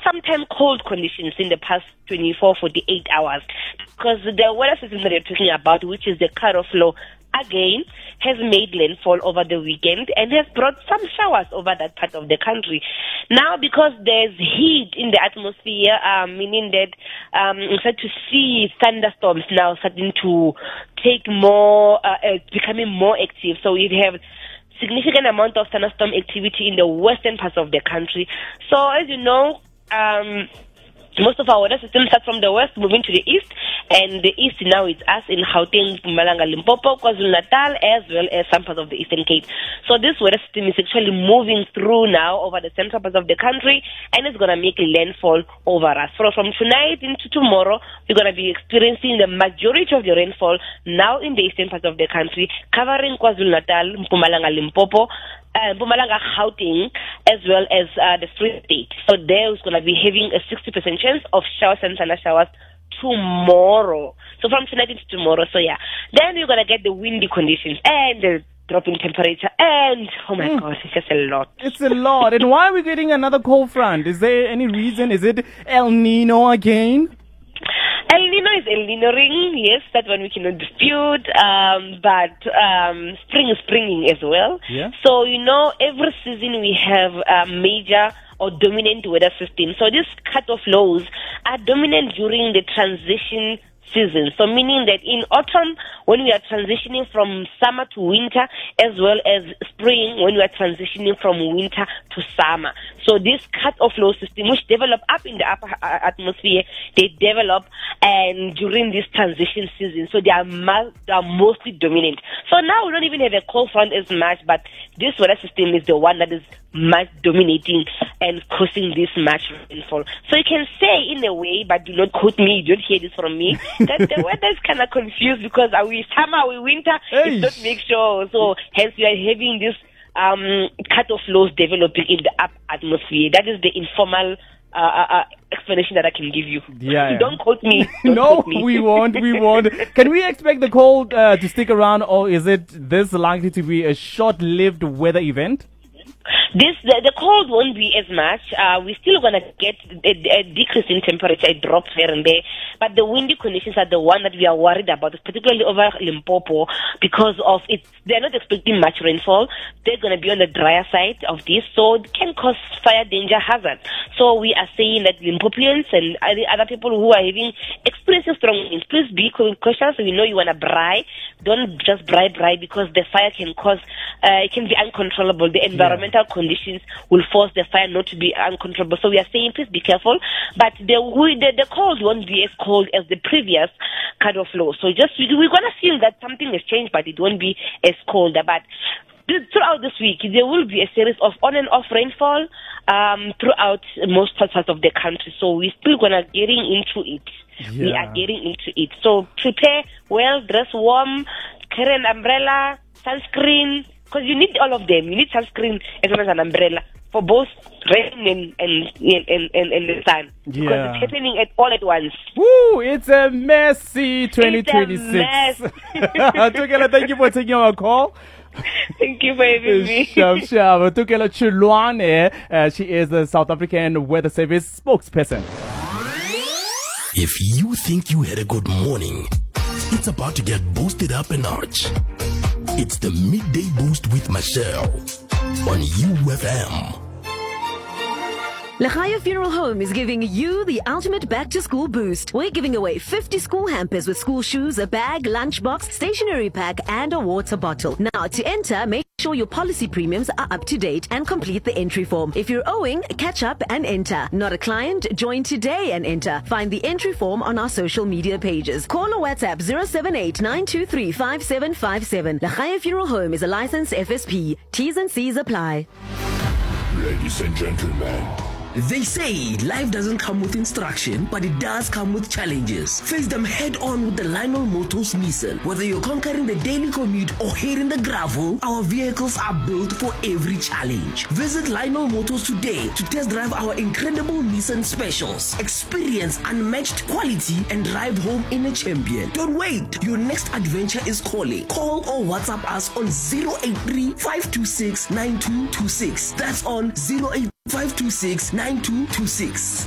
sometimes cold conditions in the past 24, 48 hours. Because the weather system that you're talking about, which is the cutoff low, again, has made landfall over the weekend and has brought some showers over that part of the country. Now, because there's heat in the atmosphere, meaning that we start to see thunderstorms now starting to take more, becoming more active. So we have significant amount of thunderstorm activity in the western parts of the country. So, as you know, most of our weather systems start from the west, moving to the east, and the east now is us in Gauteng, Mpumalanga, Limpopo, KwaZulu-Natal, as well as some parts of the Eastern Cape. So this weather system is actually moving through now over the central parts of the country, and it's going to make landfall over us. So from tonight into tomorrow, we're going to be experiencing the majority of the rainfall now in the eastern parts of the country, covering KwaZulu-Natal, Mpumalanga, Limpopo, Mpumalanga, Gauteng, as well as the Free State. So there is going to be having a 60% chance of showers and thunder showers tomorrow. So from tonight into tomorrow. So yeah, then you're going to get the windy conditions and the drop in temperature, and oh my gosh, it's just a lot. It's a lot. And why are we getting another cold front? Is there any reason? Is it El Nino again? El Nino is El Nino-ring, yes, that one we cannot dispute, but spring is springing as well. Yeah. So, you know, every season we have a major or dominant weather system. So these cut-off lows are dominant during the transition season. So meaning that in autumn, when we are transitioning from summer to winter, as well as spring, when we are transitioning from winter to summer. So this cut-off low system, which develop up in the upper atmosphere, they develop and during this transition season. So they are mostly dominant. So now we don't even have a cold front as much, but this weather system is the one that is much dominating and causing this much rainfall. So you can say in a way, but do not quote me, you don't hear this from me, that the weather is kind of confused because are we summer, are we winter? It's not make sure. So hence we are having this cut-off lows developing in the up atmosphere. That is the informal explanation that I can give you. Yeah. Don't quote me. Don't No, quote me. we won't. Can we expect the cold to stick around, or is it this likely to be a short-lived weather event? The cold won't be as much. We're still going to get a decrease in temperature, a drop here and there. But the windy conditions are the one that we are worried about, particularly over Limpopo, because of it. They're not expecting much rainfall. They're going to be on the drier side of this, so it can cause fire danger hazard. So we are saying that Limpopians and other people who are having experiencing strong winds, please be cautious. We know you want to braai. Don't just braai because the fire can cause, it can be uncontrollable. The environmental conditions will force the fire not to be uncontrollable. So we are saying, please be careful. But the cold won't be as cold as the previous cut-off low. So just we're gonna feel that something has changed, but it won't be as cold. But throughout this week, there will be a series of on and off rainfall throughout most parts of the country. So we're still gonna getting into it. Yeah. We are getting into it. So prepare well, dress warm, carry an umbrella, sunscreen. Because you need all of them. You need sunscreen as well as an umbrella for both rain and the sun. Yeah. Because it's happening all at once. Woo! It's a messy 2026. It's a mess. Tukela, thank you for taking our call. Thank you for having me. Tukela Chulwane, she is the South African Weather Service spokesperson. If you think you had a good morning, it's about to get boosted up a notch. It's the Midday Boost with Michelle on UFM. Lechaya Funeral Home is giving you the ultimate back-to-school boost. We're giving away 50 school hampers with school shoes, a bag, lunchbox, stationery pack, and a water bottle. Now, to enter, make sure your policy premiums are up to date and complete the entry form. If you're owing, catch up and enter. Not a client? Join today and enter. Find the entry form on our social media pages. Call or WhatsApp 078-923-5757. Lechaya Funeral Home is a licensed FSP. T's and C's apply. Ladies and gentlemen, they say life doesn't come with instruction, but it does come with challenges. Face them head on with the Lionel Motors Nissan. Whether you're conquering the daily commute or hitting the gravel, our vehicles are built for every challenge. Visit Lionel Motors today to test drive our incredible Nissan specials. Experience unmatched quality and drive home in a champion. Don't wait. Your next adventure is calling. Call or WhatsApp us on 083-526-9226. That's on 083-526-9226.